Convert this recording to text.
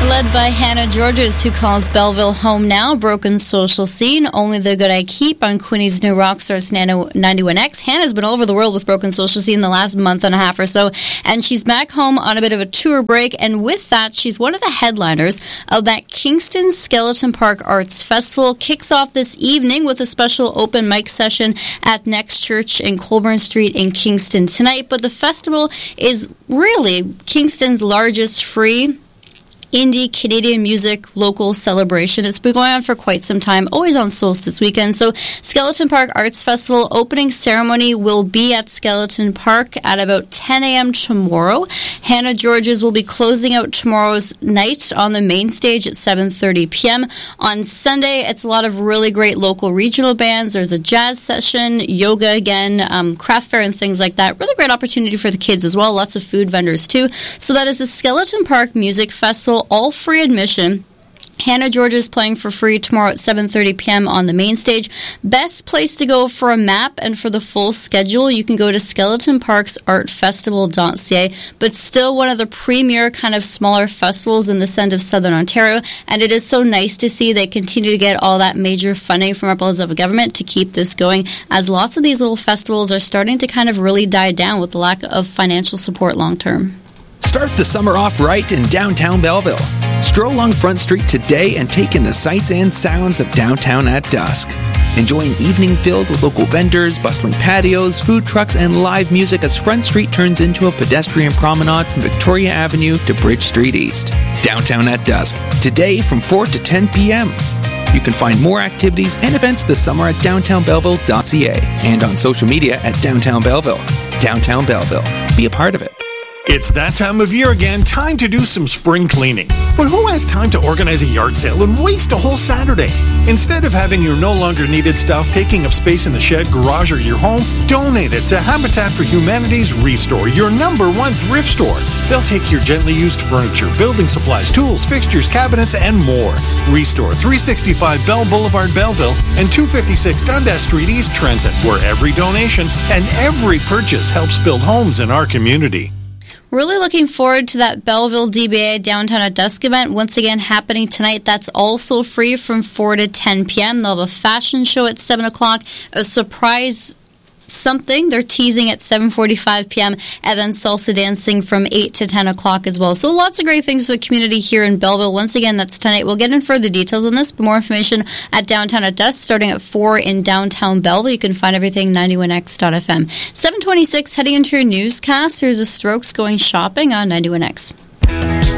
led by Hannah Georges, who calls Belleville home now. Broken social scene, only the good I keep on Quinny's new Rockstars 91X. Hannah's been all over the world with Broken Social Scene the last month and a half or so, and she's back home on a bit of a tour break, and with that, she's one of the headliners of that Kingston Skeleton Park Arts Festival. Kicks off this evening with a special open mic session at Next Church in Colburn Street in Kingston tonight, but the festival is really Kingston's largest free indie Canadian music local celebration. It's been going on for quite some time, always on Solstice weekend. So Skeleton Park Arts Festival opening ceremony will be at Skeleton Park at about 10 a.m. tomorrow. Hannah Georges will be closing out tomorrow's night on the main stage at 7:30 p.m. On Sunday, it's a lot of really great local regional bands. There's a jazz session, yoga again, craft fair and things like that. Really great opportunity for the kids as well. Lots of food vendors too. So that is the Skeleton Park Music Festival, all free admission. Hannah Georges playing for free tomorrow at 7:30 p.m. on the main stage. Best place to go for a map and for the full schedule, you can go to skeletonparksartfestival.ca, but still one of the premier kind of smaller festivals in this end of Southern Ontario, and it is so nice to see they continue to get all that major funding from our levels of government to keep this going, as lots of these little festivals are starting to kind of really die down with the lack of financial support long term. Start the summer off right in downtown Belleville. Stroll along Front Street today and take in the sights and sounds of downtown at dusk. Enjoy an evening filled with local vendors, bustling patios, food trucks, and live music as Front Street turns into a pedestrian promenade from Victoria Avenue to Bridge Street East. Downtown at dusk, today from 4 to 10 p.m. You can find more activities and events this summer at downtownbelleville.ca and on social media at Downtown Belleville. Downtown Belleville. Be a part of it. It's that time of year again, time to do some spring cleaning. But who has time to organize a yard sale and waste a whole Saturday? Instead of having your no longer needed stuff taking up space in the shed, garage, or your home, donate it to Habitat for Humanity's Restore, your #1 thrift store. They'll take your gently used furniture, building supplies, tools, fixtures, cabinets, and more. Restore, 365 Bell Boulevard, Belleville, and 256 Dundas Street, East Trenton, where every donation and every purchase helps build homes in our community. Really looking forward to that Belleville DBA Downtown at Dusk event, once again happening tonight. That's also free from 4 to 10 p.m. They'll have a fashion show at 7 o'clock, a surprise something they're teasing at 7:45 p.m. and then salsa dancing from 8 to 10 o'clock as well. So lots of great things for the community here in Belleville. Once again, that's tonight. We'll get in further details on this, but more information at Downtown at Dusk starting at 4 in downtown Belleville. You can find everything 91x.fm. 7:26, heading into your newscast. There's a Strokes going shopping on 91x.